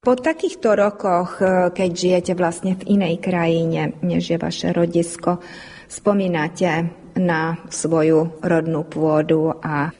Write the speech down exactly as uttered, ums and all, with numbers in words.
Po takýchto rokoch, keď žijete vlastne v inej krajine, než je vaše rodisko, spomínate na svoju rodnú pôdu a